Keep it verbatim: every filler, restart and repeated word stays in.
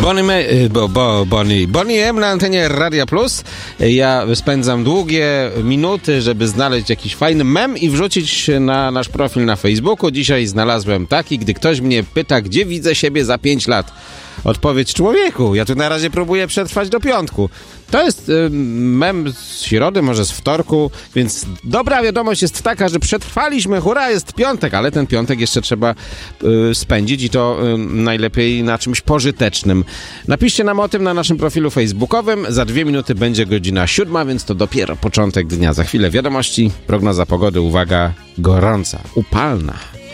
Bonnie, Me- bo, bo, Bonnie, Bonnie M na antenie Radia Plus. Ja spędzam długie minuty, żeby znaleźć jakiś fajny mem i wrzucić na nasz profil na Facebooku. Dzisiaj znalazłem taki, gdy ktoś mnie pyta, gdzie widzę siebie za pięć lat. Odpowiedź: człowieku, ja tu na razie próbuję przetrwać do piątku. To jest y, mem z środy, może z wtorku, więc dobra wiadomość jest taka, że przetrwaliśmy, hurra, jest piątek, ale ten piątek jeszcze trzeba y, spędzić i to y, najlepiej na czymś pożytecznym. Napiszcie nam o tym na naszym profilu facebookowym. Za dwie minuty będzie godzina siódma, więc to dopiero początek dnia. Za chwilę wiadomości, prognoza pogody, uwaga, gorąca, upalna.